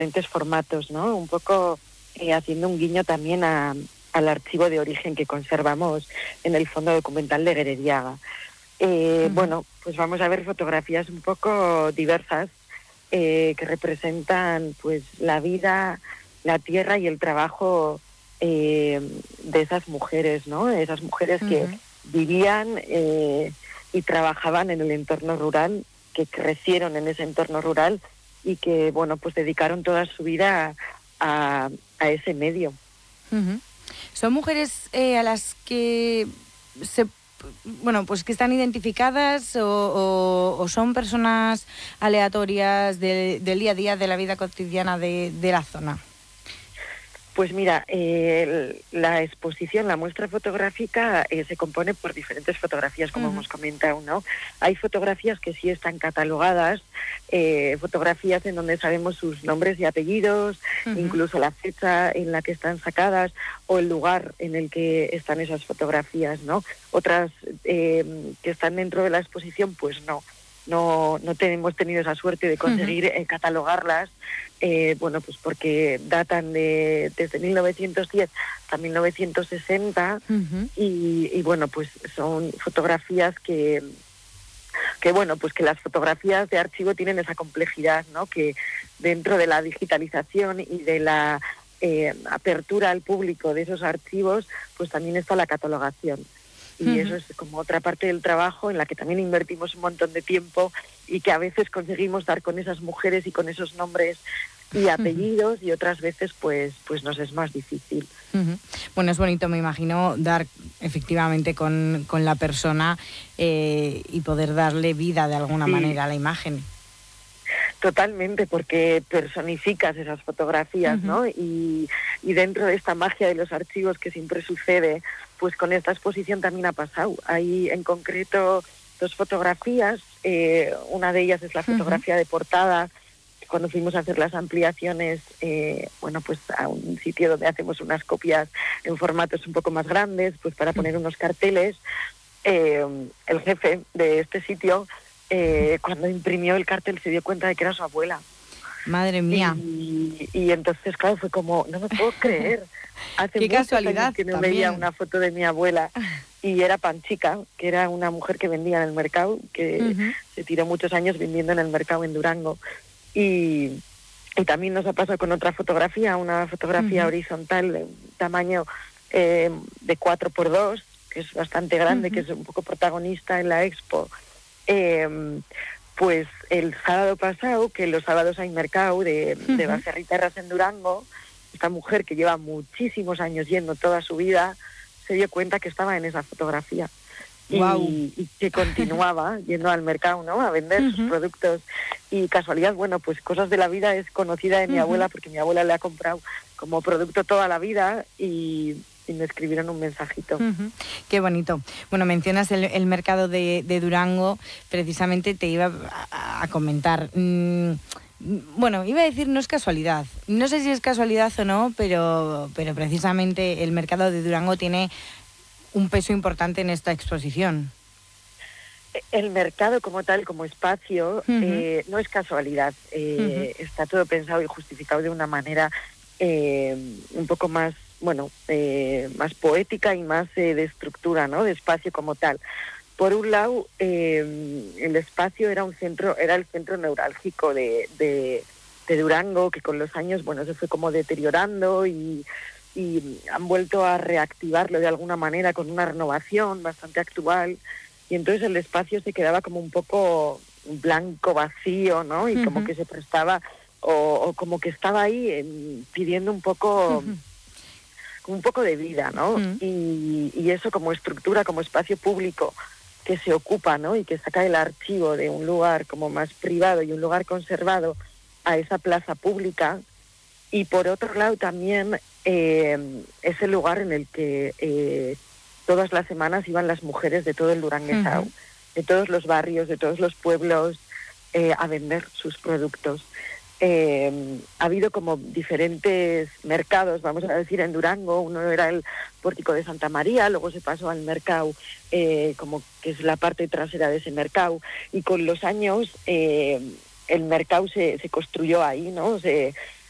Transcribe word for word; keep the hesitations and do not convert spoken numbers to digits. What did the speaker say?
diferentes formatos, ¿no? Un poco eh, haciendo un guiño también a, al archivo de origen que conservamos en el Fondo Documental de Gerediaga. Eh, uh-huh. Bueno, pues vamos a ver fotografías un poco diversas eh, que representan pues la vida, la tierra y el trabajo eh, de esas mujeres, ¿no? Esas mujeres uh-huh. que vivían eh, y trabajaban en el entorno rural, que crecieron en ese entorno rural y que, bueno, pues dedicaron toda su vida a, a, a ese medio. Uh-huh. Son mujeres eh, a las que se, bueno, pues que están identificadas o, o, o son personas aleatorias de, del día a día de la vida cotidiana de, de la zona. Pues mira, eh, la exposición, la muestra fotográfica eh, se compone por diferentes fotografías, como uh-huh. hemos comentado, ¿no? Hay fotografías que sí están catalogadas, eh, fotografías en donde sabemos sus nombres y apellidos, uh-huh. incluso la fecha en la que están sacadas o el lugar en el que están esas fotografías, ¿no? Otras eh, que están dentro de la exposición, pues no. No, no tenemos tenido esa suerte de conseguir uh-huh. eh, catalogarlas, eh, bueno, pues porque datan de desde mil novecientos diez hasta mil novecientos sesenta uh-huh. y, y bueno, pues son fotografías que, que bueno, pues que las fotografías de archivo tienen esa complejidad, ¿no? Que dentro de la digitalización y de la eh, apertura al público de esos archivos, pues también está la catalogación. Y uh-huh. eso es como otra parte del trabajo en la que también invertimos un montón de tiempo y que a veces conseguimos dar con esas mujeres y con esos nombres y apellidos uh-huh. y otras veces pues pues nos es más difícil. Uh-huh. Bueno, es bonito, me imagino, dar efectivamente con, con la persona eh, y poder darle vida de alguna sí. manera a la imagen. Totalmente, porque personificas esas fotografías, uh-huh. ¿no? Y, y dentro de esta magia de los archivos que siempre sucede, pues con esta exposición también ha pasado. Hay en concreto dos fotografías, eh, una de ellas es la fotografía uh-huh. de portada, cuando fuimos a hacer las ampliaciones, eh, bueno, pues a un sitio donde hacemos unas copias en formatos un poco más grandes, pues para poner unos carteles, eh, el jefe de este sitio, Eh, cuando imprimió el cartel se dio cuenta de que era su abuela. Madre mía. Y, y entonces, claro, fue como, no me puedo creer. Hace Qué casualidad años que no también. veía una foto de mi abuela. Y era Panchica, que era una mujer que vendía en el mercado, que uh-huh. se tiró muchos años vendiendo en el mercado en Durango. Y, y también nos ha pasado con otra fotografía, una fotografía uh-huh. horizontal de tamaño eh, de cuatro por dos, que es bastante grande, uh-huh. que es un poco protagonista en la expo. Eh, pues el sábado pasado, que los sábados hay mercado de, uh-huh. de baserritarras en Durango, esta mujer que lleva muchísimos años yendo toda su vida, se dio cuenta que estaba en esa fotografía. Wow. Y, y que continuaba yendo al mercado, ¿no? A vender uh-huh. sus productos. Y casualidad, bueno, pues cosas de la vida, es conocida de mi uh-huh. abuela, porque mi abuela le ha comprado como producto toda la vida y... y me escribieron un mensajito. Uh-huh. Qué bonito. Bueno, mencionas el, el mercado de, de Durango, precisamente te iba a, a comentar. Mm, bueno, iba a decir, no es casualidad. No sé si es casualidad o no, pero, pero precisamente el mercado de Durango tiene un peso importante en esta exposición. El mercado como tal, como espacio, uh-huh. eh, no es casualidad. Eh, uh-huh. Está todo pensado y justificado de una manera eh, un poco más bueno, eh, más poética y más eh, de estructura, ¿no? De espacio como tal. Por un lado, eh, el espacio era un centro, era el centro neurálgico de, de, de Durango, que con los años, bueno, se fue como deteriorando y, y han vuelto a reactivarlo de alguna manera con una renovación bastante actual. Y entonces el espacio se quedaba como un poco blanco, vacío, ¿no? Y uh-huh. como que se prestaba, o, o como que estaba ahí eh, pidiendo un poco... Uh-huh. un poco de vida, ¿no? Mm. Y, y eso como estructura, como espacio público que se ocupa, ¿no? Y que saca el archivo de un lugar como más privado y un lugar conservado a esa plaza pública. Y por otro lado también eh, es el lugar en el que eh, todas las semanas iban las mujeres de todo el Duranguesao, uh-huh. de todos los barrios, de todos los pueblos, eh, a vender sus productos. Eh, ha habido como diferentes mercados, vamos a decir, en Durango. Uno era el Pórtico de Santa María, luego se pasó al mercado, eh, como que es la parte trasera de ese mercado, y con los años eh, el mercado se, se construyó ahí, ¿no? Se,